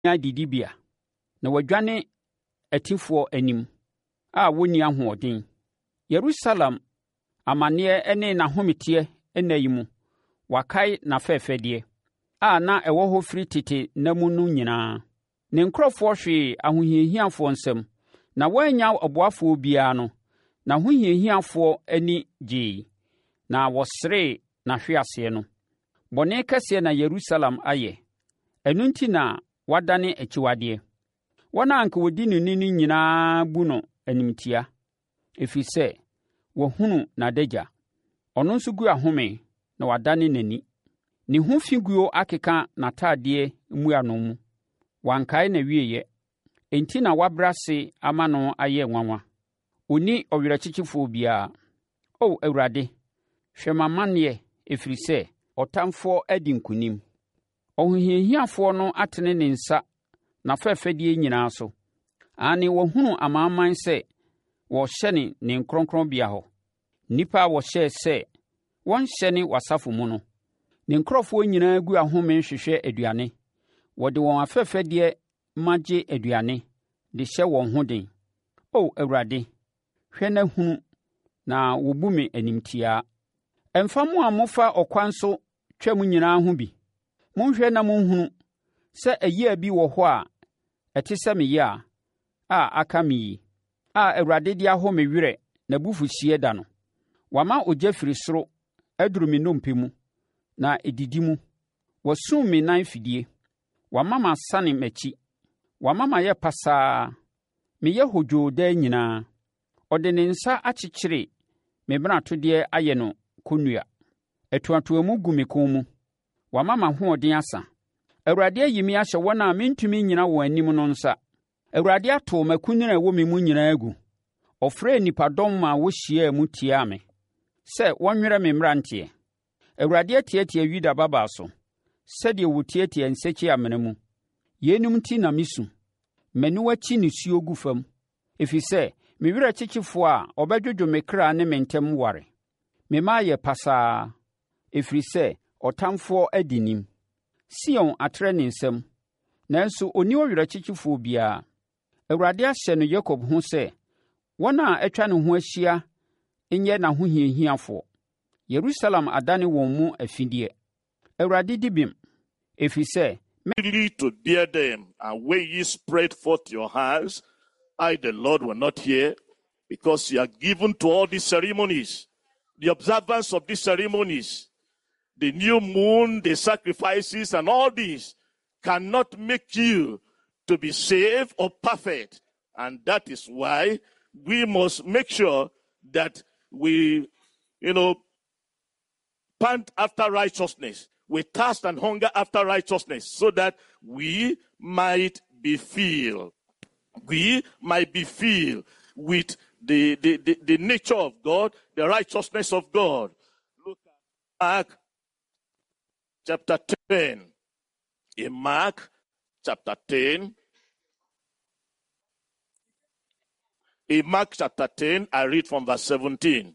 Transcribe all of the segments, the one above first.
didibea na wadwane atifoɔ anim a wonni ahoɔden. Yerusalem amanneɛ ne n'ahometeɛ nna yi mu, wakae n'afɛɛfɛdeɛ a na ɛwɔ hɔ firi tete nna mu no nyinaa. Ne nkurɔfoɔ hwee ahohiahiafoɔ nsam, na wɔannya ɔboafoɔ biara no, n'ahohiahiafoɔ ani gyee, na wɔseree n'ahweaseɛ no. Bɔne kɛseɛ na Yerusalem ayɛ, ɛno enti na wadane akyiwadeɛ. Wɔn a anka wɔdi no ni no nyinaa bu no animtia, ɛfiri sɛ wɔahunu n'adagya. Ɔno nso gu ahome na wadane n'ani. Ne ho figuo akeka n'atadeɛ mmuano mu. Wankae na wieɛ, enti na wabrɛ ase ama no ayɛ nwanwa. Ɔnni ɔwerɛkyekyefoɔ biara. O Awurade, hwɛ m'amanneɛ, ɛfiri sɛ ɔtamfoɔ adi nkonim. Ɔhohiahiafoɔ no atene ne nsa n'afɛɛfɛdeɛ nyinaa so. Ane wɔhunu amanaman sɛ wɔrehyɛne ne kronkronbea hɔ. Nnipa a wɔhyɛɛ sɛ wɔnhyɛne w'asafo mu no. Ne nkurɔfoɔ nyinaa gu ahome hwehwɛ aduane. Wɔde wɔn afɛɛfɛdeɛ ma gye aduane de hyɛ wɔn ho den. O Awurade, hwɛ na hunu na wɔbu me animtiaa. Ɛmfa mo a mofa ɔkwan so twam nyinaa ho bi. Monhwɛ na monhunu sɛ ɛyea bi wɔ hɔ a ɛte sɛ me yea a aka me yi, a Awurade de ahɔ me werɛ n'abufuhyeɛ da no. Wama ogya firi soro aduru me nnompe mu, na ɛdidi mu. Wasum me nan fidie. Wama m'asane m'akyi. Wama m'ayɛ pasaa. Meyɛ hodwoo daa nyinaa. Ɔde ne nsa akyekyere me mmaratodeɛ ayɛ no kɔnnua. Atuatuamu gu me kɔn mu. Wama m'ahoɔden asa. Awurade ayi me ahyɛ wɔn a mentumi nnyina wɔn anim no nsa. Awurade ato m'akunini a ɛwɔ me mu nyinaa agu. Ɔfrɛɛ nnipadɔm ma wɔhyiaa mu tiaa me, sɛ wɔnnwerɛ me mmeranteɛ. Awurade atiatia Yuda babaa so, sɛdeɛ wɔtiatia nsekyi amena mu. Yeinom nti na mesu. M'aniwa akyi nisuo gu fam, ɛfiri sɛ me werɛ kyekyefoɔ a ɔbɛdwodwo me kra ne me ntam ware. Me mma ayɛ pasaa, ɛfiri sɛ ɔtamfoɔ adi nim. Sion atrɛ ne nsam, nanso ɔnni ɔwerɛkyekyefoɔ biara. Awurade ahyɛ no Yakob ho sɛ wɔn a atwa ne ho ahyia nyɛ n'ahohiahiafoɔ. Yerusalem adane wɔn mu afideɛ. Awurade di bem, ɛfiri sɛ to bear them, and when ye spread forth your hands, I, the Lord, will not hear, because you are given to all these ceremonies, the observance of these ceremonies, the new moon, the sacrifices, and all these cannot make you to be saved or perfect. And that is why we must make sure that we, pant after righteousness. We thirst and hunger after righteousness, so that we might be filled. We might be filled with the nature of God, the righteousness of God. Look at Mark chapter 10. In Mark chapter 10, I read from verse 17.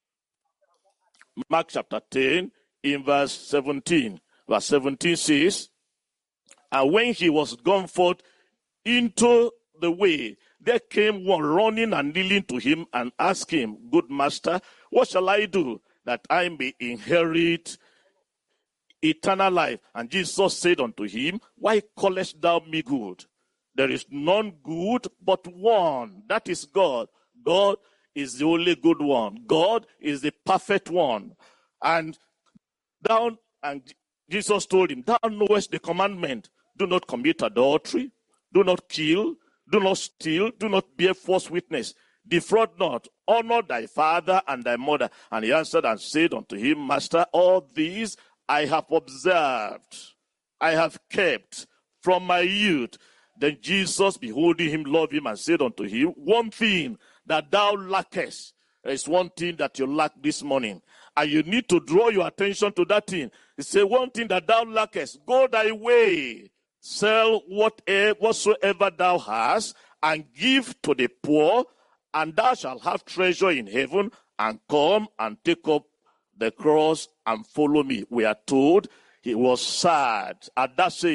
Mark chapter 10, in verse 17. Verse 17 says, and when he was gone forth into the way, there came one running and kneeling to him and asked him, Good master, what shall I do that I may inherit eternal life? And Jesus said unto him, Why callest thou me good? There is none good but one, that is God. God is the only good one. God is the perfect one. And Jesus told him, Thou knowest the commandment. Do not commit adultery. Do not kill. Do not steal. Do not bear false witness. Defraud not. Honor thy father and thy mother. And he answered and said unto him, Master, all these I have observed. I have kept from my youth. Then Jesus, beholding him, loved him and said unto him, One thing that thou lackest. There is one thing that you lack this morning. And you need to draw your attention to that thing. He said, one thing that thou lackest, go thy way, sell whatsoever thou hast, and give to the poor, and thou shalt have treasure in heaven, and come and take up the cross and follow me. We are told he was sad at that saying,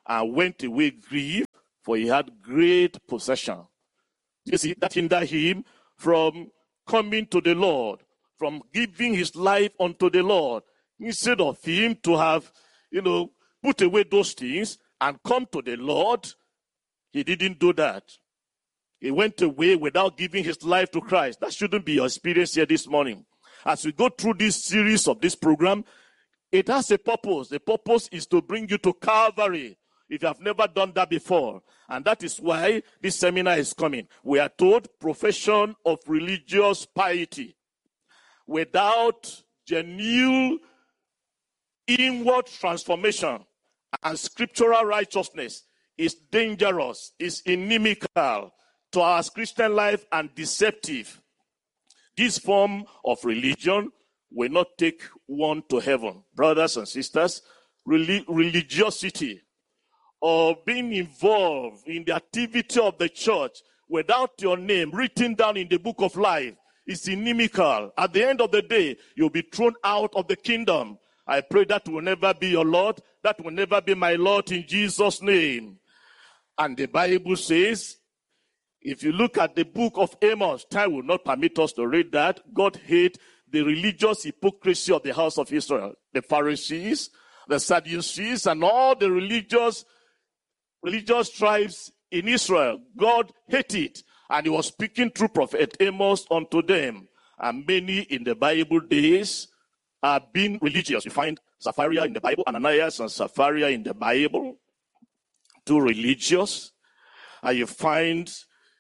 and went away grieved, for he had great possession. You see, that hindered him from coming to the Lord, from giving his life unto the Lord. Instead of him to have, put away those things and come to the Lord, he didn't do that. He went away without giving his life to Christ. That shouldn't be your experience here this morning. As we go through this series of this program, it has a purpose. The purpose is to bring you to Calvary, if you have never done that before. And that is why this seminar is coming. We are told profession of religious piety without genuine inward transformation and scriptural righteousness is dangerous, is inimical to our Christian life and deceptive. This form of religion will not take one to heaven. Brothers and sisters, religiosity or being involved in the activity of the church without your name written down in the book of life is inimical. At the end of the day, you'll be thrown out of the kingdom. I pray that will never be your Lord. That will never be my Lord in Jesus' name. And the Bible says, if you look at the book of Amos, time will not permit us to read that. God hates the religious hypocrisy of the house of Israel. The Pharisees, the Sadducees, and all the religious tribes in Israel. God hated it. And he was speaking through prophet Amos unto them. And many in the Bible days are being religious. You find Sapphira in the Bible, Ananias and Sapphira in the Bible, too religious. And you find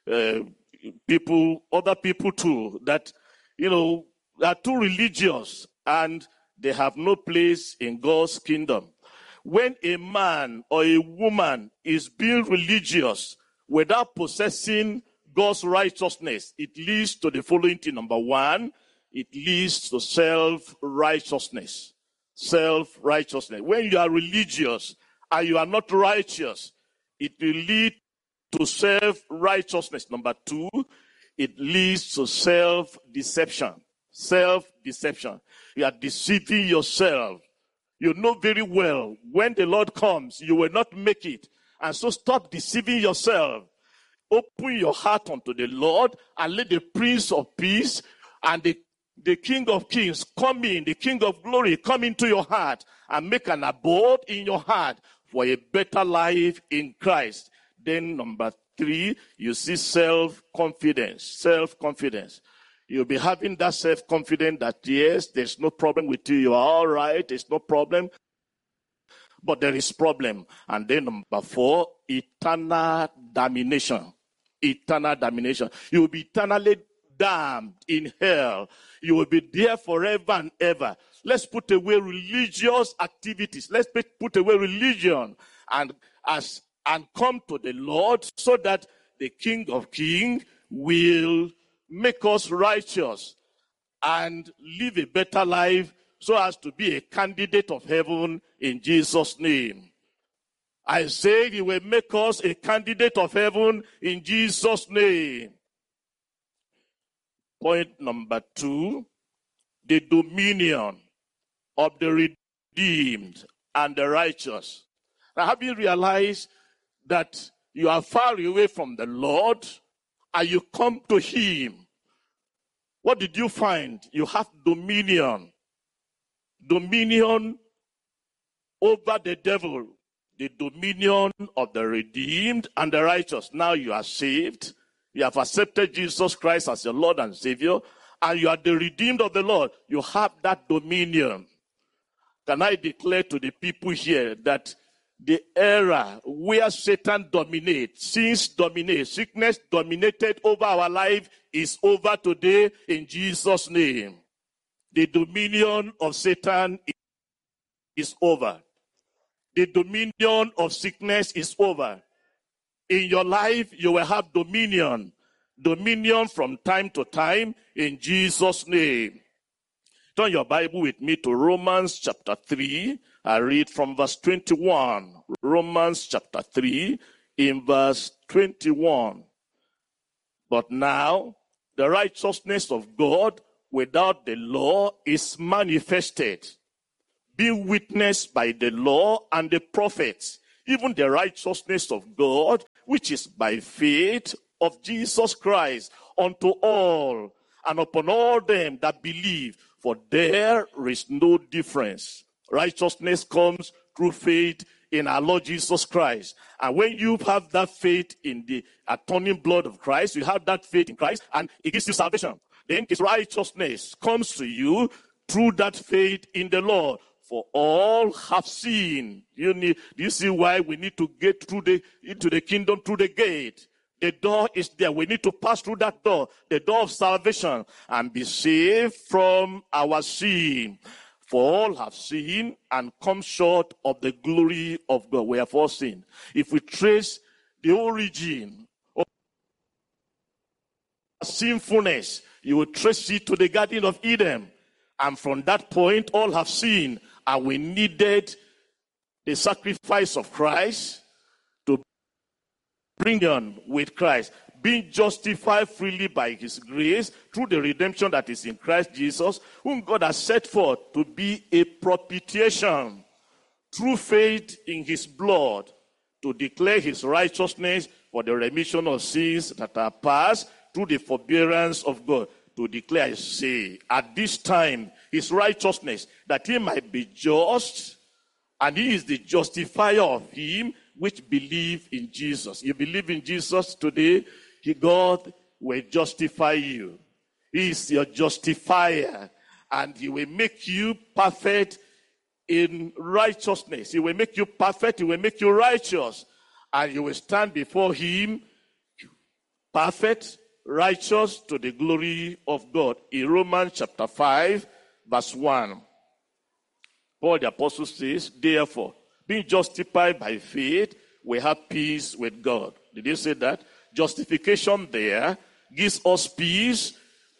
other people too, that, are too religious and they have no place in God's kingdom. When a man or a woman is being religious without possessing God's righteousness, it leads to the following thing. Number one, it leads to self-righteousness. Self-righteousness. When you are religious and you are not righteous, it will lead to self-righteousness. Number two, it leads to self-deception. Self-deception. You are deceiving yourself. You know very well when the Lord comes, you will not make it. And so stop deceiving yourself. Open your heart unto the Lord and let the Prince of Peace and the King of Kings come in, the King of Glory come into your heart and make an abode in your heart for a better life in Christ. Then number three, you see self-confidence. Self-confidence. You'll be having that self-confidence that yes, there's no problem with you. You are all right. There's no problem. But there is problem. And then number four, eternal damnation. Eternal damnation. You will be eternally damned in hell. You will be there forever and ever. Let's put away religious activities. Let's put away religion and come to the Lord so that the King of Kings will make us righteous and live a better life so as to be a candidate of heaven in Jesus' name. I say he will make us a candidate of heaven in Jesus' name. Point number two, the dominion of the redeemed and the righteous. Now, have you realized that you are far away from the Lord and you come to him? What did you find? You have dominion. Dominion over the devil. The dominion of the redeemed and the righteous. Now you are saved. You have accepted Jesus Christ as your Lord and Savior. And you are the redeemed of the Lord. You have that dominion. Can I declare to the people here that the era where Satan dominates, sins dominate, sickness dominated over our life is over today in Jesus' name. The dominion of Satan is over. The dominion of sickness is over. In your life, you will have dominion. Dominion from time to time in Jesus' name. Turn your Bible with me to Romans chapter 3. I read from verse 21. Romans chapter 3 in verse 21. But now, the righteousness of God without the law is manifested, being witnessed by the law and the prophets, even the righteousness of God, which is by faith of Jesus Christ, unto all, and upon all them that believe, for there is no difference. Righteousness comes through faith in our Lord Jesus Christ. And when you have that faith in the atoning blood of Christ, you have that faith in Christ, and it gives you salvation. Then his righteousness comes to you through that faith in the Lord. For all have sinned. Do you see why we need to get into the kingdom through the gate? The door is there. We need to pass through that door, the door of salvation, and be saved from our sin. For all have sinned and come short of the glory of God. We have all sinned. If we trace the origin of sinfulness, you will trace it to the Garden of Eden. And from that point, all have sinned, and we needed the sacrifice of Christ to bring on with Christ, being justified freely by his grace through the redemption that is in Christ Jesus, whom God has set forth to be a propitiation through faith in his blood, to declare his righteousness for the remission of sins that are past through the forbearance of God. To declare, say, at this time, his righteousness, that he might be just, and he is the justifier of him which believe in Jesus. You believe in Jesus today, God will justify you. He is your justifier, and he will make you perfect in righteousness. He will make you perfect, he will make you righteous, and you will stand before him perfect, righteous, to the glory of God. In Romans chapter 5, verse 1, Paul the apostle says, therefore, being justified by faith, we have peace with God. Did you say that? Justification there gives us peace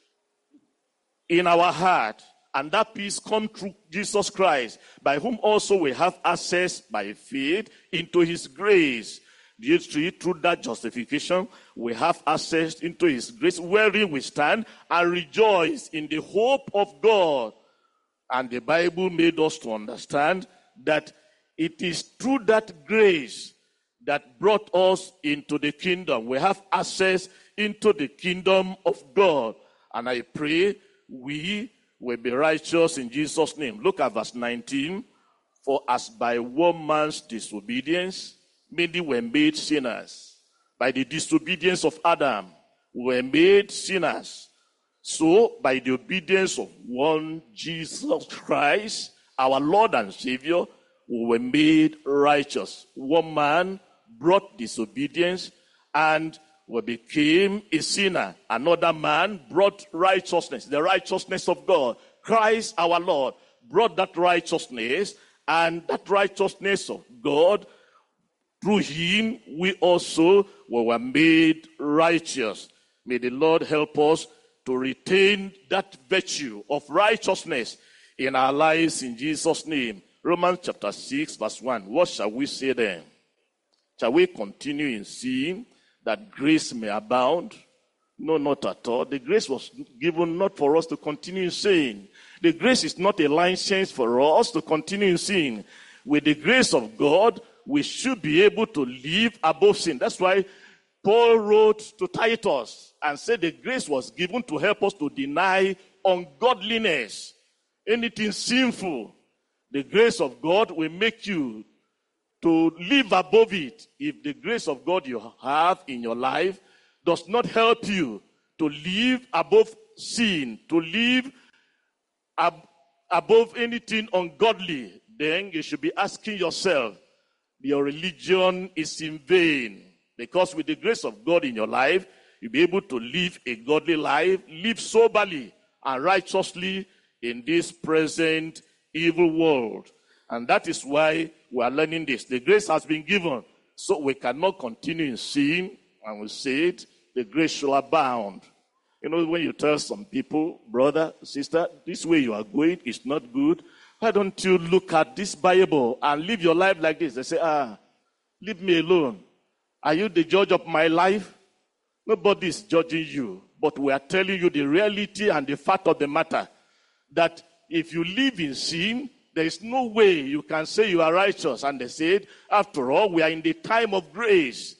in our heart. And that peace comes through Jesus Christ, by whom also we have access by faith into his grace. Through that justification, we have access into his grace, wherein we stand and rejoice in the hope of God. And the Bible made us to understand that it is through that grace that brought us into the kingdom. We have access into the kingdom of God. And I pray we will be righteous in Jesus' name. Look at verse 19. For as by one man's disobedience, many were made sinners. By the disobedience of Adam, we were made sinners. So, by the obedience of one Jesus Christ, our Lord and Savior, we were made righteous. One man brought disobedience, and we became a sinner. Another man brought righteousness, the righteousness of God. Christ our Lord brought that righteousness, and that righteousness of God, through him we also were made righteous. May the Lord help us to retain that virtue of righteousness in our lives in Jesus' name. Romans chapter 6 verse 1. What shall we say then? Shall we continue in sin that grace may abound? No, not at all. The grace was given not for us to continue in sin. The grace is not a license for us to continue in sin. With the grace of God, we should be able to live above sin. That's why Paul wrote to Titus and said the grace was given to help us to deny ungodliness, anything sinful. The grace of God will make you to live above it. If the grace of God you have in your life does not help you to live above sin, to live above anything ungodly, then you should be asking yourself, your religion is in vain. Because with the grace of God in your life, you'll be able to live a godly life, live soberly and righteously in this present evil world. And that is why we are learning this. The grace has been given, so we cannot continue in sin. And we say it, the grace shall abound. You know, when you tell some people, brother, sister, this way you are going is not good, why don't you look at this Bible and live your life like this? They say, leave me alone. Are you the judge of my life? Nobody is judging you. But we are telling you the reality and the fact of the matter. That if you live in sin, There is no way you can say you are righteous. And they said, after all, we are in the time of grace.